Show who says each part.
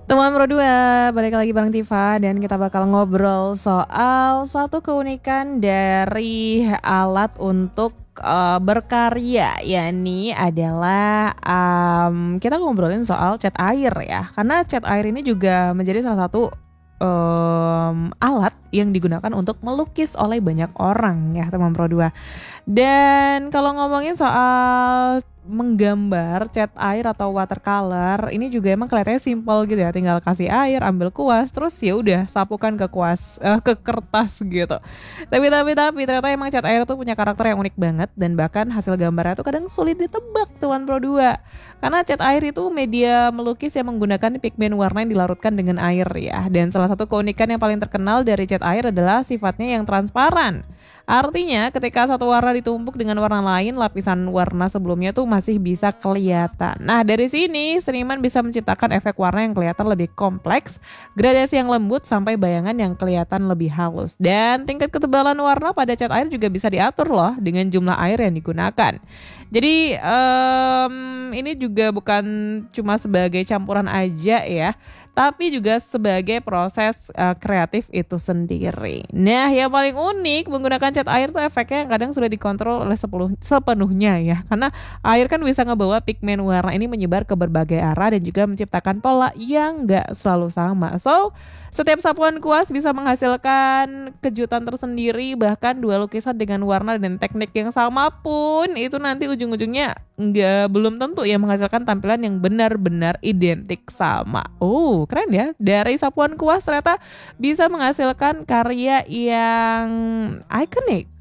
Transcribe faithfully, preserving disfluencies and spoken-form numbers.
Speaker 1: Teman Pro dua, balik lagi bareng Tifa dan kita bakal ngobrol soal satu keunikan dari alat untuk uh, berkarya, yakni adalah um, kita ngobrolin soal cat air ya. Karena cat air ini juga menjadi salah satu um, alat yang digunakan untuk melukis oleh banyak orang ya teman Pro dua. Dan kalau ngomongin soal menggambar cat air atau watercolor ini juga emang kelihatannya simpel gitu ya, tinggal kasih air, ambil kuas, terus ya udah sapukan ke kuas eh, ke kertas gitu. Tapi tapi tapi ternyata emang cat air tuh punya karakter yang unik banget dan bahkan hasil gambarnya tuh kadang sulit ditebak tuan Pro dua. Karena cat air itu media melukis yang menggunakan pigmen warna yang dilarutkan dengan air ya. Dan salah satu keunikan yang paling terkenal dari cat air adalah sifatnya yang transparan. Artinya ketika satu warna ditumpuk dengan warna lain, lapisan warna sebelumnya tuh masih bisa kelihatan. Nah dari sini seniman bisa menciptakan efek warna yang kelihatan lebih kompleks, gradasi yang lembut sampai bayangan yang kelihatan lebih halus. Dan tingkat ketebalan warna pada cat air juga bisa diatur loh dengan jumlah air yang digunakan. Jadi um, ini juga bukan cuma sebagai campuran aja ya, tapi juga sebagai proses uh, kreatif itu sendiri. Nah, yang paling unik menggunakan cat air tuh efeknya yang kadang sudah dikontrol oleh sepuluh, sepenuhnya ya. Karena air kan bisa ngebawa pigmen warna ini menyebar ke berbagai arah dan juga menciptakan pola yang nggak selalu sama. So, setiap sapuan kuas bisa menghasilkan kejutan tersendiri, bahkan dua lukisan dengan warna dan teknik yang sama pun itu nanti ujung-ujungnya nggak belum tentu ya menghasilkan tampilan yang benar-benar identik sama. Oh, keren ya. Dari sapuan kuas ternyata bisa menghasilkan karya yang ikonik.